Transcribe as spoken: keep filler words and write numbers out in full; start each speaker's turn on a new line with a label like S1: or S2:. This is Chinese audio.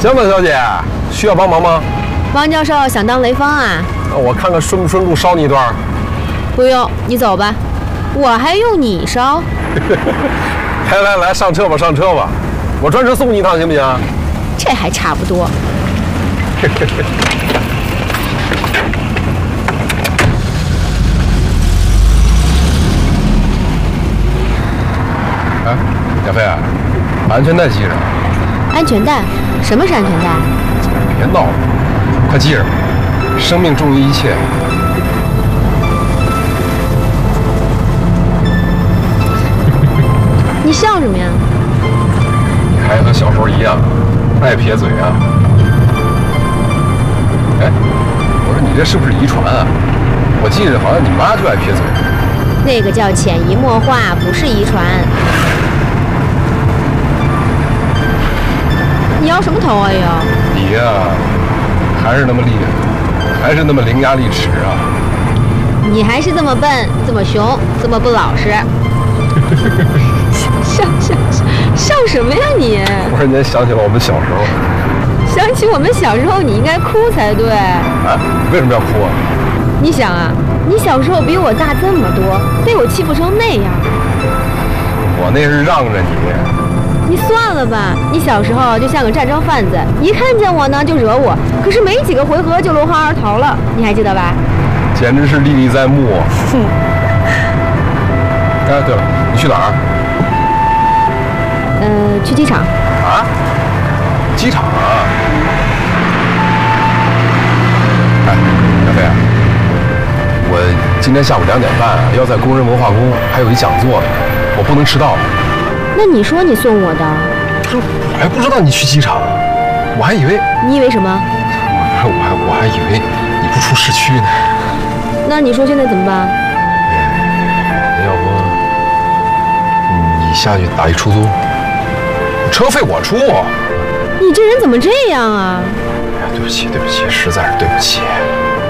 S1: 行吧，小姐，需要帮忙吗？
S2: 王教授想当雷锋啊？
S1: 那我看看顺不顺路捎你一段。
S2: 不用，你走吧。我还用你捎？
S1: 来来来，上车吧，上车吧，我专车送你一趟，行不行？
S2: 这还差不多。
S1: 哎，亚飞，把安全带系上。
S2: 安全带？什么是安全带？
S1: 别闹了，快系上！生命重于一切。
S2: 你笑什么呀？
S1: 你还和小时候一样，爱撇嘴啊！哎，我说你这是不是遗传啊？我记着好像你妈就爱撇嘴。
S2: 那个叫潜移默化，不是遗传。你摇什么头啊又？
S1: 你呀、啊，还是那么厉害，还是那么伶牙俐齿啊！
S2: 你还是这么笨，这么熊，这么不老实。笑笑笑笑什么呀你？
S1: 忽然间想起了我们小时候。
S2: 想起我们小时候，你应该哭才对。
S1: 啊？你为什么要哭啊？
S2: 你想啊，你小时候比我大这么多，被我欺负成那样。
S1: 我那是让着你。
S2: 你算了吧，你小时候就像个战争贩子，一看见我呢就惹我，可是没几个回合就落荒而逃了，你还记得吧？
S1: 简直是历历在目。哼。哎，对了，你去哪儿？
S2: 呃，去机场。
S1: 啊？机场啊？哎，小飞，我今天下午两点半要在工人文化宫还有一讲座呢，我不能迟到。
S2: 那你说你送我的？
S1: 我还不知道你去机场，我还以为……
S2: 你以为什么？
S1: 我我还我还以为你不出市区呢。
S2: 那你说现在怎么办？
S1: 要不你下去打一出租，车费我出。
S2: 你这人怎么这样啊？
S1: 哎呀，对不起，对不起，实在是对不起。